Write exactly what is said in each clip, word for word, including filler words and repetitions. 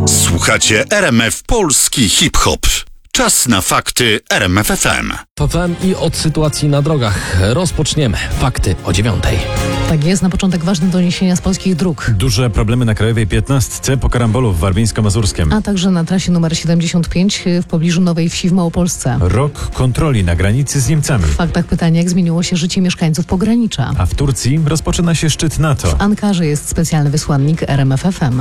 Słuchacie R M F Polski Hip-Hop. Czas na fakty R M F F M. F M i od sytuacji na drogach rozpoczniemy. Fakty o dziewiątej. Tak jest, na początek ważne doniesienia z polskich dróg. Duże problemy na Krajowej piętnastce po karambolu w Warmińsko-Mazurskiem. A także na trasie numer siedemdziesiąt pięć w pobliżu Nowej Wsi w Małopolsce. Rok kontroli na granicy z Niemcami. W faktach pytania, jak zmieniło się życie mieszkańców pogranicza. A w Turcji rozpoczyna się szczyt NATO. W Ankarze jest specjalny wysłannik R M F F M.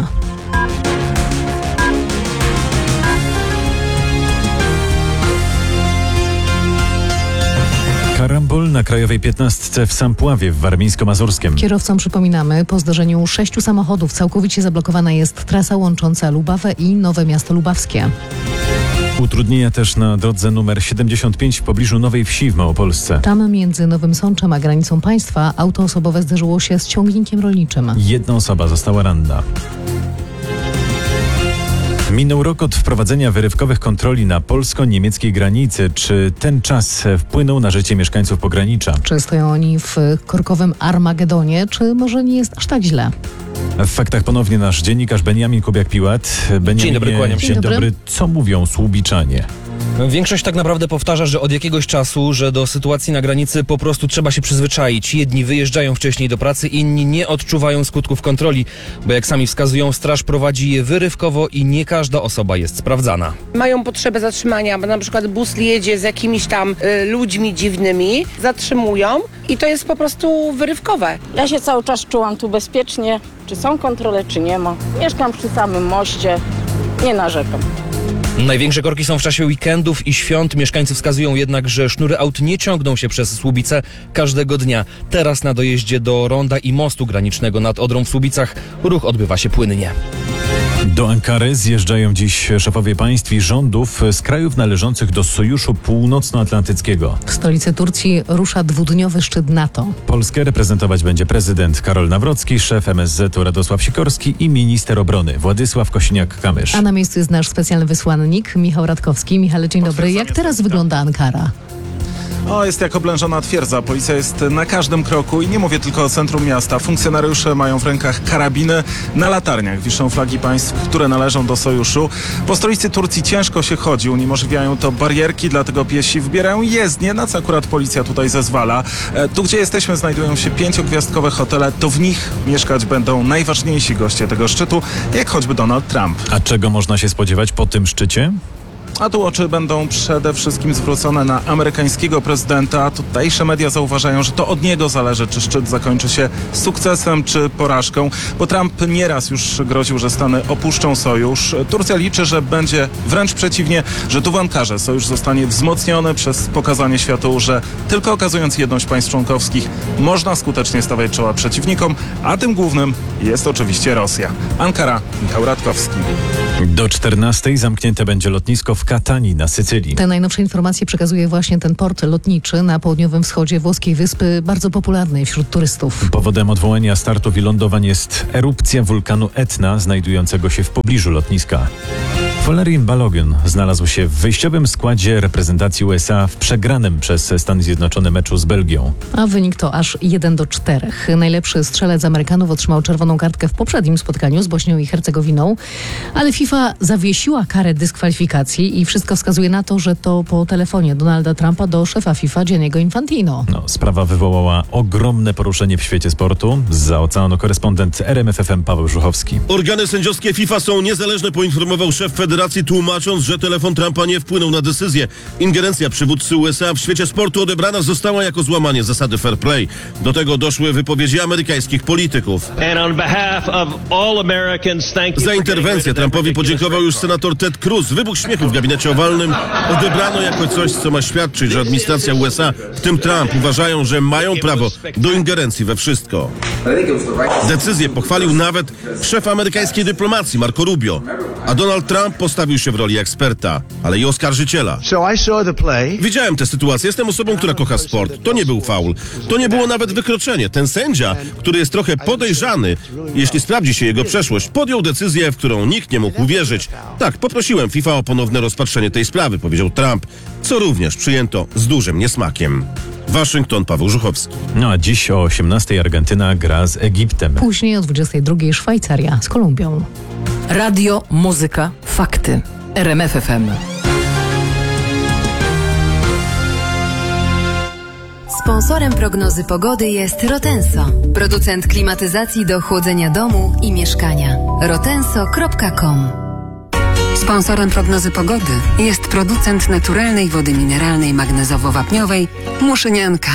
Karambol na Krajowej piętnastce w Sampławie w Warmińsko-Mazurskiem. Kierowcom przypominamy, po zdarzeniu sześciu samochodów całkowicie zablokowana jest trasa łącząca Lubawę i Nowe Miasto Lubawskie. Utrudnienia też na drodze numer siedemdziesiąt pięć w pobliżu Nowej Wsi w Małopolsce. Tam między Nowym Sączem a granicą państwa auto osobowe zderzyło się z ciągnikiem rolniczym. Jedna osoba została ranna. Minął rok od wprowadzenia wyrywkowych kontroli na polsko-niemieckiej granicy. Czy ten czas wpłynął na życie mieszkańców pogranicza? Czy stoją oni w korkowym Armagedonie, czy może nie jest aż tak źle? W faktach ponownie nasz dziennikarz Beniamin Kubiak-Piłat. Beniaminie, Dzień dobry, kłaniam się. Dzień Dzień dobry. dobry. Co mówią Słubiczanie? Większość tak naprawdę powtarza, że od jakiegoś czasu, że do sytuacji na granicy po prostu trzeba się przyzwyczaić. Jedni wyjeżdżają wcześniej do pracy, inni nie odczuwają skutków kontroli, bo jak sami wskazują, straż prowadzi je wyrywkowo i nie każda osoba jest sprawdzana. Mają potrzebę zatrzymania, bo na przykład bus jedzie z jakimiś tam y, ludźmi dziwnymi, zatrzymują i to jest po prostu wyrywkowe. Ja się cały czas czułam tu bezpiecznie, czy są kontrole, czy nie ma. Mieszkam przy samym moście, nie narzekam. Największe korki są w czasie weekendów i świąt. Mieszkańcy wskazują jednak, że sznury aut nie ciągną się przez Słubice każdego dnia. Teraz na dojeździe do ronda i mostu granicznego nad Odrą w Słubicach ruch odbywa się płynnie. Do Ankary zjeżdżają dziś szefowie państw i rządów z krajów należących do Sojuszu Północnoatlantyckiego. W stolicy Turcji rusza dwudniowy szczyt NATO. Polskę reprezentować będzie prezydent Karol Nawrocki, szef M S Z-u Radosław Sikorski i minister obrony Władysław Kosiniak-Kamysz. A na miejscu jest nasz specjalny wysłannik Michał Radkowski. Michale, dzień dobry. Jak teraz wygląda Ankara? O, jest jak oblężona twierdza. Policja jest na każdym kroku i nie mówię tylko o centrum miasta. Funkcjonariusze mają w rękach karabiny. Na latarniach wiszą flagi państw, które należą do sojuszu. Po stolicy Turcji ciężko się chodzi. Uniemożliwiają to barierki, dlatego piesi wybierają jezdnie, na co akurat policja tutaj zezwala. E, tu, gdzie jesteśmy, znajdują się pięciogwiazdkowe hotele. To w nich mieszkać będą najważniejsi goście tego szczytu, jak choćby Donald Trump. A czego można się spodziewać po tym szczycie? A tu oczy będą przede wszystkim zwrócone na amerykańskiego prezydenta. Tutejsze media zauważają, że to od niego zależy, czy szczyt zakończy się sukcesem, czy porażką, bo Trump nieraz już groził, że Stany opuszczą sojusz. Turcja liczy, że będzie wręcz przeciwnie, że tu w Ankarze sojusz zostanie wzmocniony przez pokazanie światu, że tylko okazując jedność państw członkowskich można skutecznie stawiać czoła przeciwnikom, a tym głównym jest oczywiście Rosja. Ankara, Michał Radkowski. Do czternastej zamknięte będzie lotnisko w Katanii na Sycylii. Te najnowsze informacje przekazuje właśnie ten port lotniczy na południowym wschodzie włoskiej wyspy, bardzo popularnej wśród turystów. Powodem odwołania startów i lądowań jest erupcja wulkanu Etna, znajdującego się w pobliżu lotniska. Valerian Balogun znalazł się w wyjściowym składzie reprezentacji U S A w przegranym przez Stany Zjednoczone meczu z Belgią. A wynik to aż jeden do czterech. Najlepszy strzelec Amerykanów otrzymał czerwoną kartkę w poprzednim spotkaniu z Bośnią i Hercegowiną, ale FIFA zawiesiła karę dyskwalifikacji i wszystko wskazuje na to, że to po telefonie Donalda Trumpa do szefa FIFA Gianniego Infantino. No, sprawa wywołała ogromne poruszenie w świecie sportu. Zza oceanu korespondent R M F F M Paweł Żuchowski. Organy sędziowskie FIFA są niezależne, poinformował szef federacji, tłumacząc, że telefon Trumpa nie wpłynął na decyzję. Ingerencja przywódcy U S A w świecie sportu odebrana została jako złamanie zasady fair play. Do tego doszły wypowiedzi amerykańskich polityków. Za interwencję Trumpowi podziękował już senator Ted Cruz. Wybuch śmiechu w gabinecie owalnym odebrano jako coś, co ma świadczyć, że administracja U S A, w tym Trump, uważają, że mają prawo do ingerencji we wszystko. Decyzję pochwalił nawet szef amerykańskiej dyplomacji Marco Rubio, a Donald Trump postawił się w roli eksperta, ale i oskarżyciela. Widziałem tę sytuację, jestem osobą, która kocha sport. To nie był faul, to nie było nawet wykroczenie. Ten sędzia, który jest trochę podejrzany, jeśli sprawdzi się jego przeszłość, podjął decyzję, w którą nikt nie mógł uwierzyć. Tak, poprosiłem FIFA o ponowne rozpatrzenie tej sprawy, powiedział Trump, co również przyjęto z dużym niesmakiem. Waszyngton, Paweł Żuchowski. No a dziś o osiemnastej Argentyna gra z Egiptem. Później o dwudziestej drugiej Szwajcaria z Kolumbią. Radio, muzyka, fakty. R M F F M. Sponsorem prognozy pogody jest Rotenso, producent klimatyzacji do chłodzenia domu i mieszkania. rotenso kropka com. Sponsorem prognozy pogody jest producent naturalnej wody mineralnej magnezowo-wapniowej Muszynianka.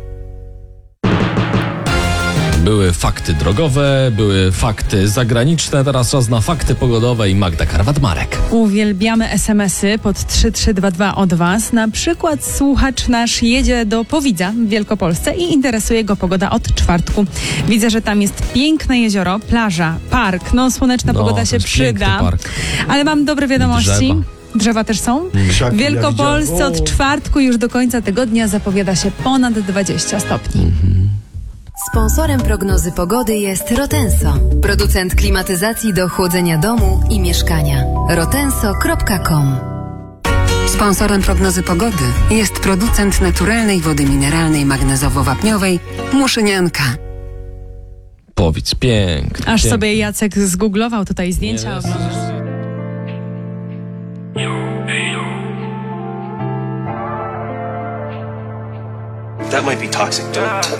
Były fakty drogowe, były fakty zagraniczne, teraz czas na fakty pogodowe i Magda Karwat-Marek. Uwielbiamy es em esy pod trzy trzy dwa dwa od Was. Na przykład słuchacz nasz jedzie do Powidza w Wielkopolsce i interesuje go pogoda od czwartku. Widzę, że tam jest piękne jezioro, plaża, park. No słoneczna No, pogoda to się jest przyda. piękny park. Ale mam dobre wiadomości. Drzewa. Drzewa też są? Krzaki, W Wielkopolsce ja od czwartku już do końca tygodnia zapowiada się ponad dwadzieścia stopni. Sponsorem prognozy pogody jest Rotenso, producent klimatyzacji do chłodzenia domu i mieszkania. rotenso kropka com. Sponsorem prognozy pogody jest producent naturalnej wody mineralnej magnezowo-wapniowej Muszynianka. Powiedz, piękny. Aż piękny. sobie Jacek zgooglował tutaj zdjęcia. Jest. That might be toxic. Don't touch